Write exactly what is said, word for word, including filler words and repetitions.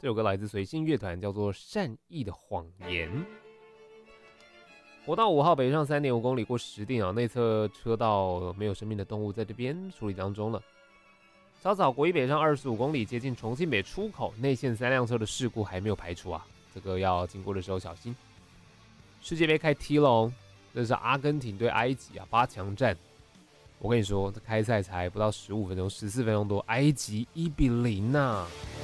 这首歌来自随性乐团，叫做《善意的谎言》。国道五号北上三点五公里过石碇啊，内侧车道没有生命的动物在这边处理当中了。稍早国一北上二十五公里，接近重庆北出口，内线三辆车的事故还没有排除啊，这个要经过的时候小心。世界杯开踢喽，这是阿根廷对埃及啊八强战。我跟你说，这开赛才不到十五分钟，十四分钟多，埃及一比零呐、啊。